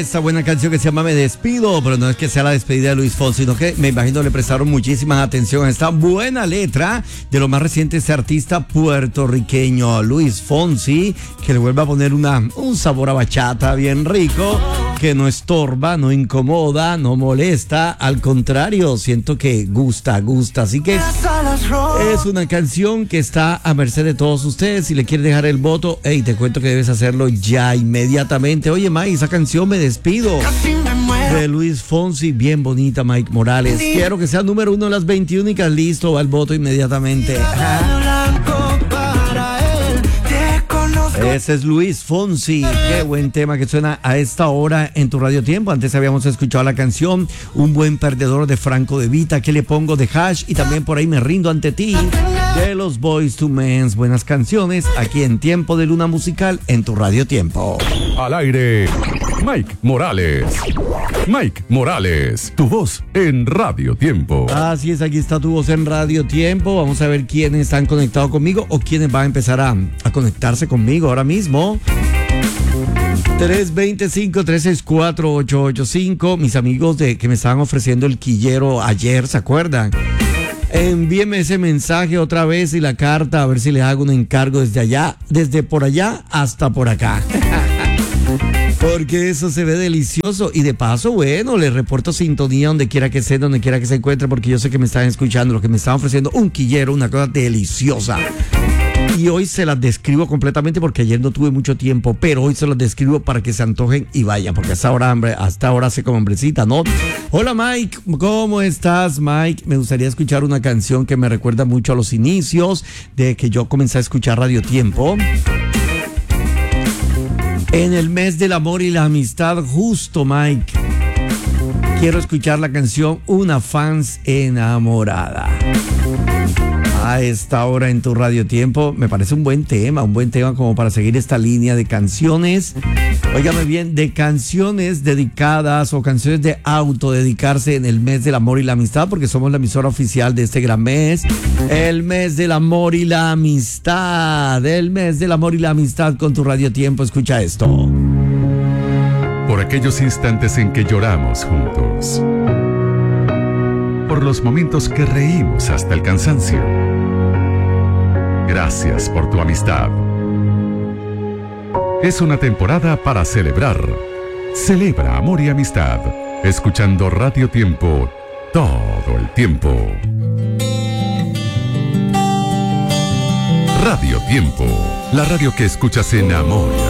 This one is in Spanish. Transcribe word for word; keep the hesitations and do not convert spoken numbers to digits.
esta buena canción que se llama Me Despido, pero no es que sea la despedida de Luis Fonsi, sino que me imagino le prestaron muchísima atención a esta buena letra de lo más reciente este artista puertorriqueño, Luis Fonsi, que le vuelve a poner una, un sabor a bachata bien rico, que no estorba, no incomoda, no molesta, al contrario, siento que gusta, gusta, así que es una canción que está a merced de todos ustedes. Si le quieres dejar el voto, hey, te cuento que debes hacerlo ya inmediatamente. Oye, Mike, esa canción Me Despido de Luis Fonsi, bien bonita, Mike Morales. Quiero que sea número uno de las veintiúnicas. Listo, va el voto inmediatamente. Ese es Luis Fonsi. Qué buen tema que suena a esta hora en tu Radio Tiempo. Antes habíamos escuchado la canción Un Buen Perdedor de Franco De Vita. ¿Qué le pongo? De Hash. Y también por ahí Me Rindo Ante Ti de los Boyz two Men. Buenas canciones aquí en Tiempo de Luna Musical en tu Radio Tiempo. Al aire, Mike Morales. Mike Morales, tu voz en Radio Tiempo. Así es, aquí está tu voz en Radio Tiempo. Vamos a ver quiénes están conectados conmigo o quiénes van a empezar a, a conectarse conmigo ahora mismo. tres dos cinco, tres seis cuatro, ocho ocho cinco. Mis amigos de que me estaban ofreciendo el quillero ayer, ¿se acuerdan? Envíeme ese mensaje otra vez y la carta, a ver si les hago un encargo desde allá, desde por allá hasta por acá. Porque eso se ve delicioso. Y de paso, bueno, les reporto sintonía donde quiera que esté, donde quiera que se encuentre, porque yo sé que me están escuchando, lo que me están ofreciendo, un quillero, una cosa deliciosa. Y hoy se las describo completamente porque ayer no tuve mucho tiempo, pero hoy se las describo para que se antojen y vayan, porque hasta ahora, hombre, hasta ahora hace como hombrecita, ¿no? Hola, Mike, ¿cómo estás, Mike? Me gustaría escuchar una canción que me recuerda mucho a los inicios de que yo comencé a escuchar Radio Tiempo. En el mes del amor y la amistad, justo, Mike. Quiero escuchar la canción Una Fans Enamorada. A esta hora en tu Radio Tiempo, me parece un buen tema, un buen tema como para seguir esta línea de canciones. Óigame bien, de canciones dedicadas o canciones de autodedicarse en el mes del amor y la amistad, porque somos la emisora oficial de este gran mes, el mes del amor y la amistad, el mes del amor y la amistad con tu Radio Tiempo. Escucha esto. Por aquellos instantes en que lloramos juntos, por los momentos que reímos hasta el cansancio. Gracias por tu amistad. Es una temporada para celebrar. Celebra amor y amistad, escuchando Radio Tiempo todo el tiempo. Radio Tiempo, la radio que escuchas en amor.